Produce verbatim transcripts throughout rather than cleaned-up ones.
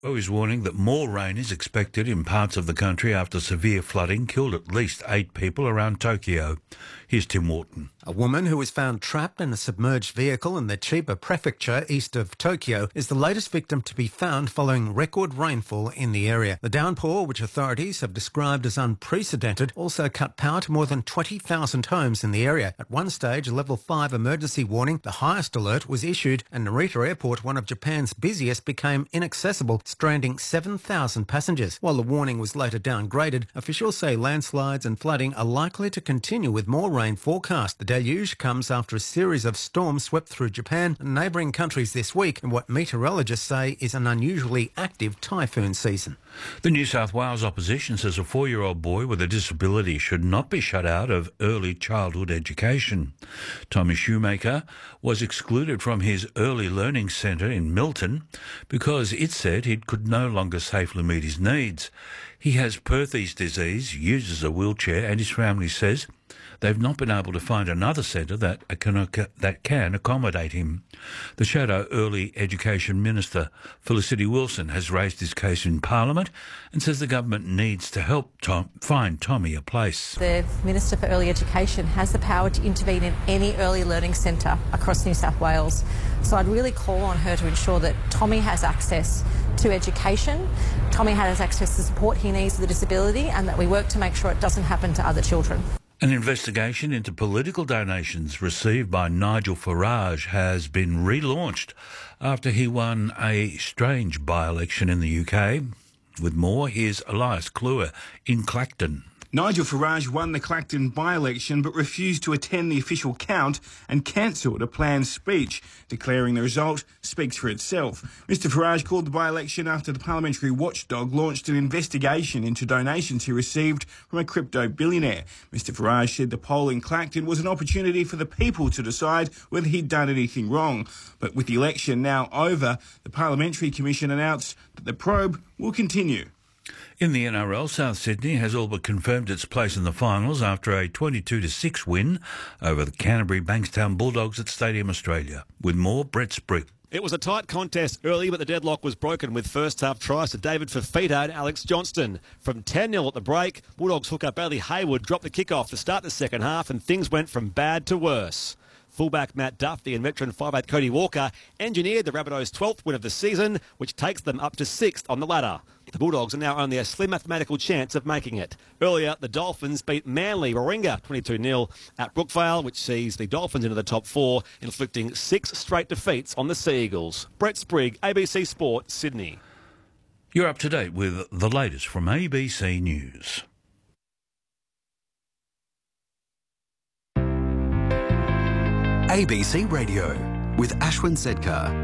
Well, he's warning that more rain is expected in parts of the country after severe flooding killed at least eight people around Tokyo. Here's Tim Wharton. A woman who was found trapped in a submerged vehicle in the Chiba prefecture east of Tokyo is the latest victim to be found following record rainfall in the area. The downpour, which authorities have described as unprecedented, also cut power to more than twenty thousand homes in the area. At one stage, a level five emergency warning, the highest alert, was issued and Narita Airport, one of Japan's busiest, became inaccessible, stranding seven thousand passengers. While the warning was later downgraded, officials say landslides and flooding are likely to continue with more rain forecast. The deluge comes after a series of storms swept through Japan and neighbouring countries this week in what meteorologists say is an unusually active typhoon season. The New South Wales opposition says a four-year-old boy with a disability should not be shut out of early childhood education. Tommy Shoemaker was excluded from his early learning centre in Milton because it said he could no longer safely meet his needs. He has Perthes disease, uses a wheelchair, and his family says they've not been able to find another centre that can, that can accommodate him. The Shadow Early Education Minister, Felicity Wilson, has raised this case in Parliament and says the government needs to help Tom, find Tommy a place. The Minister for Early Education has the power to intervene in any early learning centre across New South Wales. So I'd really call on her to ensure that Tommy has access to education, Tommy has access to support he needs with a disability, and that we work to make sure it doesn't happen to other children. An investigation into political donations received by Nigel Farage has been relaunched after he won a strange by-election in the U K. With more, here's Elias Kluwer in Clacton. Nigel Farage won the Clacton by-election but refused to attend the official count and cancelled a planned speech, declaring the result speaks for itself. Mister Farage called the by-election after the parliamentary watchdog launched an investigation into donations he received from a crypto billionaire. Mister Farage said the poll in Clacton was an opportunity for the people to decide whether he'd done anything wrong. But with the election now over, the Parliamentary Commission announced that the probe will continue. In the N R L, South Sydney has all but confirmed its place in the finals after a twenty-two to six win over the Canterbury Bankstown Bulldogs at Stadium Australia. With more, Brett Sprigg. It was a tight contest early, but the deadlock was broken with first-half tries to David Fafita and Alex Johnston. From ten nil at the break, Bulldogs hooker Bailey Hayward dropped the kick-off to start the second half, and things went from bad to worse. Fullback Matt Duffy and veteran five eight Cody Walker engineered the Rabbitohs' twelfth win of the season, which takes them up to sixth on the ladder. The Bulldogs are now only a slim mathematical chance of making it. Earlier, the Dolphins beat Manly Warringah twenty-two nil at Brookvale, which sees the Dolphins into the top four, inflicting six straight defeats on the Sea Eagles. Brett Sprigg, A B C Sport, Sydney. You're up to date with the latest from A B C News. A B C Radio with Ashwin Sedkar.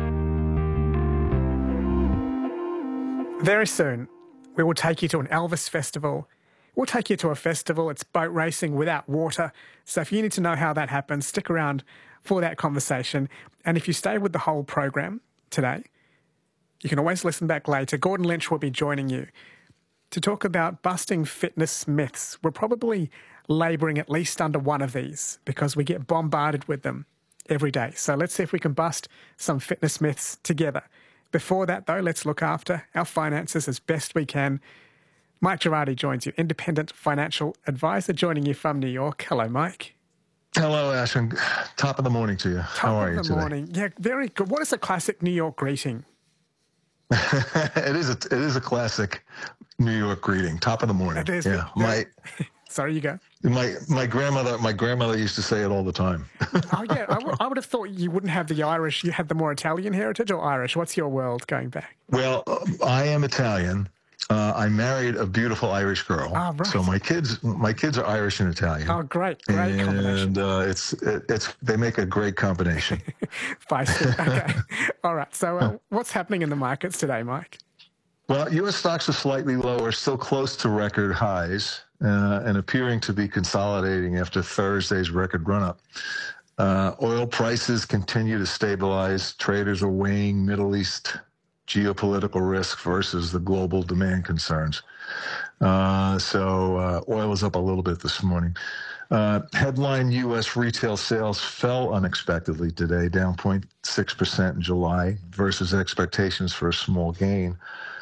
Very soon, we will take you to an Elvis festival. We'll take you to a festival. It's boat racing without water. So if you need to know how that happens, stick around for that conversation. And if you stay with the whole program today, you can always listen back later. Gordon Lynch will be joining you to talk about busting fitness myths. We're probably labouring at least under one of these because we get bombarded with them every day. So let's see if we can bust some fitness myths together. Before that, though, let's look after our finances as best we can. Mike Girardi joins you, independent financial advisor, joining you from New York. Hello, Mike. Hello, Ashwin. Top of the morning to you. Top How are of you the today? morning. Yeah, very good. What is a classic New York greeting? it is a it is a classic New York greeting. Top of the morning. It is. Yeah. My Sorry, you go. my my grandmother my grandmother used to say it all the time. Oh yeah, I, w- I would have thought you wouldn't have the Irish. You had the more Italian heritage or Irish. What's your world going back? Well, uh, I am Italian. Uh, I married a beautiful Irish girl. Ah, right. So my kids my kids are Irish and Italian. Oh, great, great and, combination. And uh, it's it, it's they make a great combination. Feisty. Okay. All right. So uh, what's happening in the markets today, Mike? Well, U S stocks are slightly lower, still close to record highs, uh, and appearing to be consolidating after Thursday's record run-up. Uh, oil prices continue to stabilize. Traders are weighing Middle East geopolitical risk versus the global demand concerns. Uh, so uh, oil is up a little bit this morning. Uh, headline U S retail sales fell unexpectedly today, down zero point six percent in July versus expectations for a small gain.